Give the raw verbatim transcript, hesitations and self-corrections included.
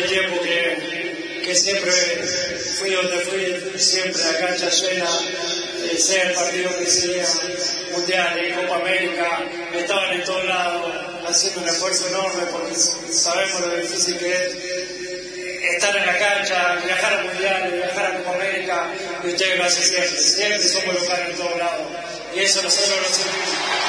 tiempo que, que siempre fui donde fui, siempre la cancha llena, eh, sea el partido que sea, Mundial, Copa América, estaban en todos lados haciendo un esfuerzo enorme porque sabemos lo difícil que es estar en la cancha, viajar a Mundial, viajar a Copa América, y ustedes lo hacen siempre, siempre somos locales en todos lados, y eso nosotros lo sentimos.